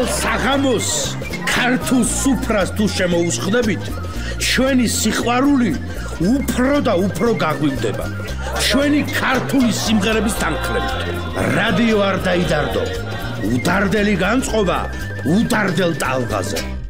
ძველ საღამოს ქართულ სუფრას თუ შემოუსხდებით, ჩვენი სიყვარული უფრო და უფრო გაგვივდება. ჩვენი ქართული სიმღერების თანხლებით. რადიო არ დაიდარდო. უდარდელი განწყობა უდარდელ ტალღაზე.